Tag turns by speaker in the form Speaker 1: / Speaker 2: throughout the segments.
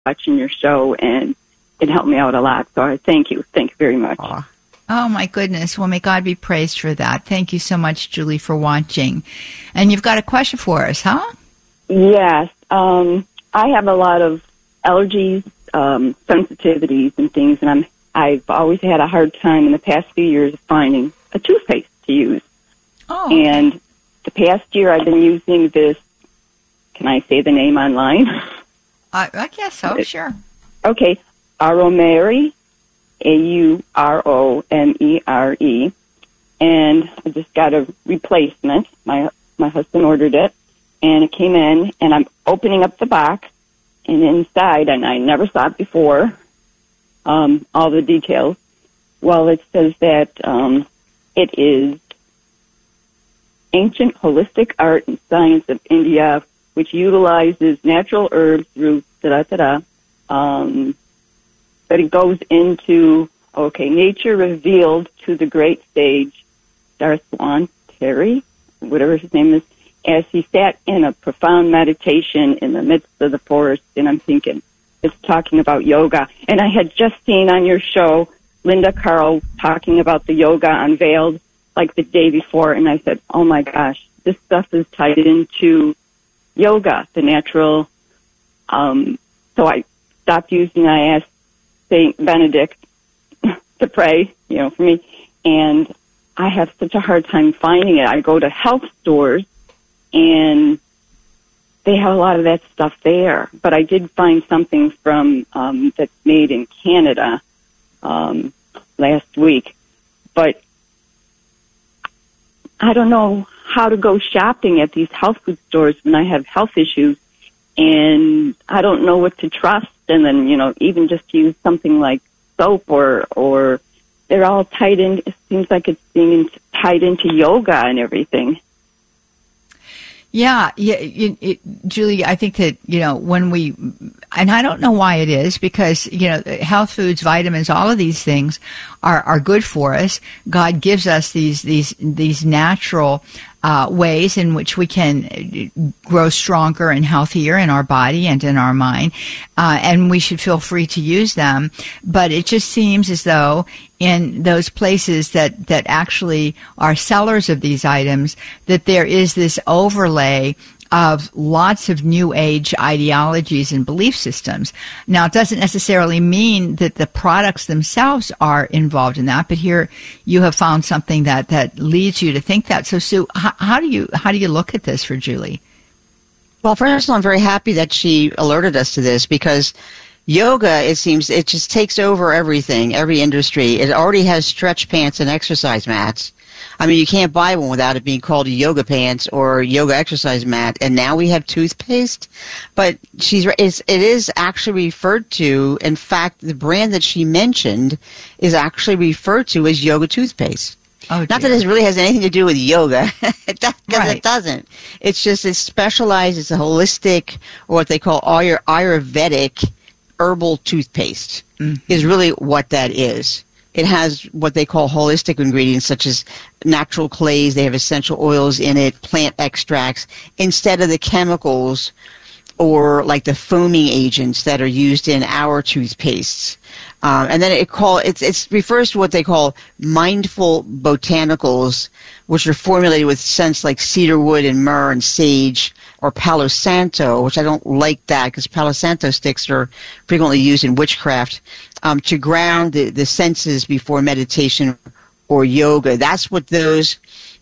Speaker 1: watching your show, and it helped me out a lot. So I thank you. Thank you very much.
Speaker 2: Oh, my goodness. Well, may God be praised for that. Thank you so much, Julie, for watching. And you've got a question for us, huh?
Speaker 1: Yes. I have a lot of allergies, sensitivities and things, and I've always had a hard time in the past few years finding a toothpaste to use.
Speaker 2: Oh.
Speaker 1: And the past year I've been using this, can I say the name online?
Speaker 2: I guess so, sure.
Speaker 1: Okay, Auromere, Auromere, and I just got a replacement. My husband ordered it, and it came in, and I'm opening up the box, and inside, and I never saw it before, all the details. Well, it says that it is ancient holistic art and science of India, which utilizes natural herbs, roots, but it goes into, nature revealed to the great sage, Darshwantari, whatever his name is, as he sat in a profound meditation in the midst of the forest, and I'm thinking, it's talking about yoga. And I had just seen on your show Linda Carl talking about the yoga unveiled like the day before, and I said, oh my gosh, this stuff is tied into yoga, the natural. So I stopped using, I asked St. Benedict to pray, for me, and I have such a hard time finding it. I go to health stores, and they have a lot of that stuff there. But I did find something from that's made in Canada last week. But I don't know how to go shopping at these health food stores when I have health issues, and I don't know what to trust. And then, even just use something like soap or they're all tied in. It seems like it's being tied into yoga and everything.
Speaker 2: Yeah, Julie, I think that, when we, and I don't know why it is, because, health foods, vitamins, all of these things are good for us. God gives us these natural ways in which we can grow stronger and healthier in our body and in our mind, and we should feel free to use them. But it just seems as though in those places that actually are sellers of these items, that there is this overlay of lots of new age ideologies and belief systems. Now, it doesn't necessarily mean that the products themselves are involved in that, but here you have found something that leads you to think that. So, Sue, how do you look at this for Julie?
Speaker 3: Well, first of all, I'm very happy that she alerted us to this, because yoga, it seems, it just takes over everything, every industry. It already has stretch pants and exercise mats. I mean, you can't buy one without it being called a yoga pants or yoga exercise mat. And now we have toothpaste. But it is actually referred to. In fact, the brand that she mentioned is actually referred to as yoga toothpaste.
Speaker 2: Oh,
Speaker 3: not that it really has anything to do with yoga, because
Speaker 2: Right.
Speaker 3: It doesn't. It's just it's specialized. It's a holistic, or what they call Ayurvedic herbal toothpaste. Is really what that is. It has what they call holistic ingredients, such as natural clays. They have essential oils in it, plant extracts, instead of the chemicals or like the foaming agents that are used in our toothpastes. And then it refers to what they call mindful botanicals, which are formulated with scents like cedarwood and myrrh and sage, or Palo Santo, which I don't like that, because Palo Santo sticks are frequently used in witchcraft, to ground the senses before meditation or yoga. That's what those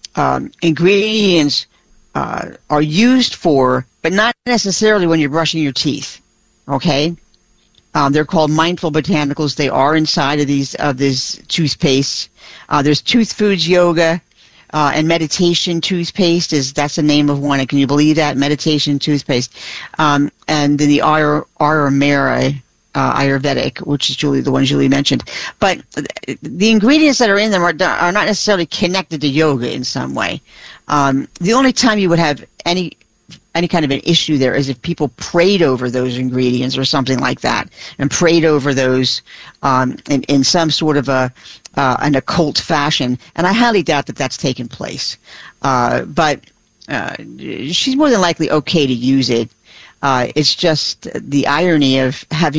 Speaker 3: ingredients are used for, but not necessarily when you're brushing your teeth. Okay? They're called mindful botanicals. They are inside of this toothpaste. There's Tooth Foods Yoga and Meditation Toothpaste. That's the name of one. And can you believe that? Meditation Toothpaste. And then the Ayurvedic, which is the one Julie mentioned. But the ingredients that are in them are not necessarily connected to yoga in some way. The only time you would have any kind of an issue there is if people prayed over those ingredients or something like that, and prayed over those in some sort of an occult fashion. And I highly doubt that that's taken place. But she's more than likely okay to use it. It's just the irony of having